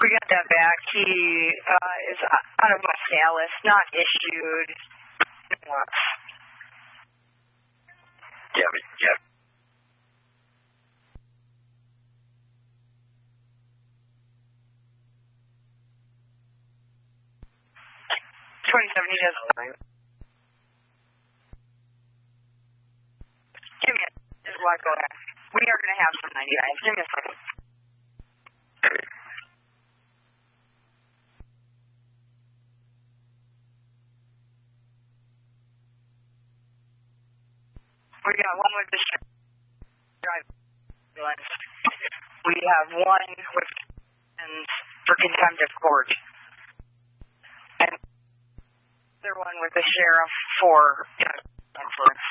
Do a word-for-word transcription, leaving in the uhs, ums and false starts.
We got that back. He uh, is out of my status, not issued. Yeah, but, yeah. twenty-seven, he does fine. Give me a just let go there. We are going to have some ninety-nines. Give me a second. We got one with the drive ambulance. We have one with and for contempt of court. And other one with the sheriff for influence.